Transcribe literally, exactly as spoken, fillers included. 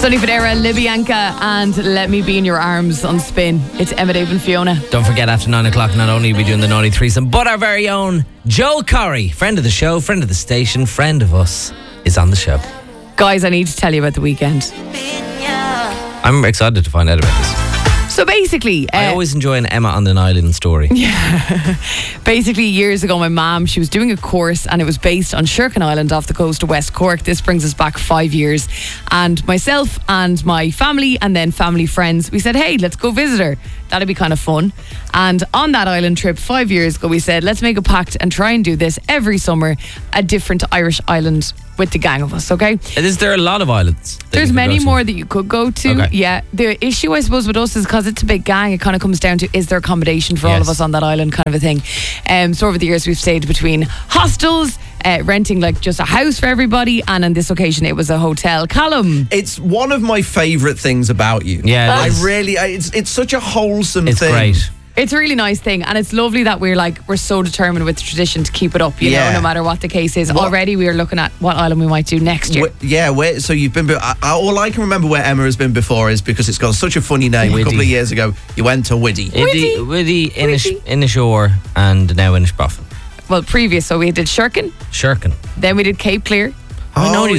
Sonny Fodera, Libyanka, and Let Me Be in Your Arms on Spin. It's Emma, Dave and Fiona. Don't forget, after nine o'clock, not only are we doing the naughty threesome, but our very own Joel Corry, friend of the show, friend of the station, friend of us, is on the show. Guys, I need to tell you about the weekend. I'm excited to find out about this. So basically... Uh, I always enjoy an Emma on an Island story. Yeah. Basically, years ago, my mum, she was doing a course and it was based on Sherkin Island off the coast of West Cork. This brings us back five years. And myself and my family and then family friends, we said, hey, let's go visit her. That'd be kind of fun. And on that island trip five years ago, we said, let's make a pact and try and do this every summer, a different Irish island with the gang of us, okay? Is there a lot of islands? There's many more that you could go to. Okay. Yeah. The issue, I suppose, with us is because it's a big gang, it kind of comes down to, is there accommodation for Yes. all of us on that island kind of a thing. Um, so over the years, we've stayed between hostels, uh, renting like just a house for everybody, and on this occasion, it was a hotel. Callum. It's one of my favourite things about you. Yeah, it I is. really, I- it's it's such a wholesome It's thing. great. It's a really nice thing, and it's lovely that we're like we're so determined with the tradition to keep it up, you Yeah. know, no matter what the case is. What- Already we are looking at what island we might do next year. Wh- yeah, where, so you've been. Be- I, I- all I can remember where Emma has been before is because it's got such a funny name. Widdy. A couple of years ago, you went to Widdy. Widdy, Widdy, Inish, Widdy. Inishore, and now Inishbofin. Well, previous, so we did Sherkin, Sherkin. then we did Cape Clear, I know Oh, these